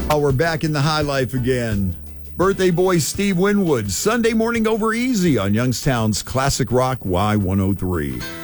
Oh, we're back in the high life again. Birthday boy Steve Winwood, Sunday morning over easy on Youngstown's Classic Rock Y103.